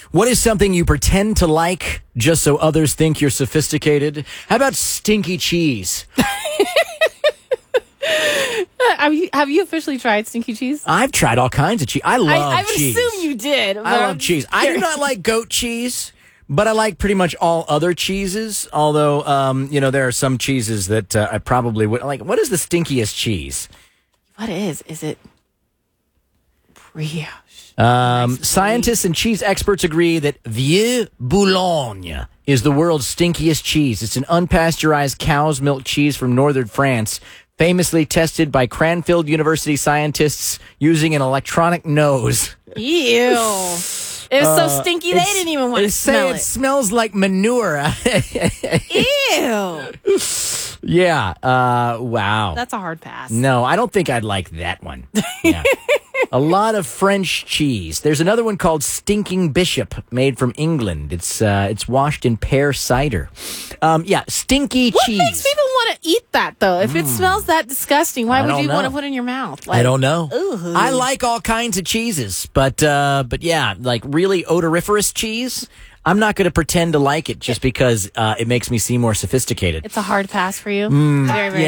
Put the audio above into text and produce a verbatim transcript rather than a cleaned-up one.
What is something you pretend to like just so others think you're sophisticated? How about stinky cheese? Have you, have you officially tried stinky cheese? I've tried all kinds of cheese. I love I, I would cheese. assume you did. I love cheese. I do not like goat cheese, but I like pretty much all other cheeses. Although, um, you know, there are some cheeses that uh, I probably would like. What is the stinkiest cheese? What is? Is it brioche? Um, scientists and cheese experts agree that Vieux Boulogne is the world's stinkiest cheese. It's an unpasteurized cow's milk cheese from northern France, famously tested by Cranfield University scientists using an electronic nose. Ew. It was Uh, so stinky they didn't even want they to say smell it, it. smells like manure. Ew. Yeah. Uh, wow. That's a hard pass. No, I don't think I'd like that one. Yeah. A lot of French cheese. There's another one called Stinking Bishop, made from England. It's uh, it's washed in pear cider. Um, yeah, stinky What cheese. makes people want to eat that, though? If it smells that disgusting, why I would don't you want to know. put it in your mouth? I don't know. Ooh. I like all kinds of cheeses, but uh, but yeah, like really odoriferous cheese. I'm not going to pretend to like it just because uh, it makes me seem more sophisticated. It's a hard pass for you. Very, very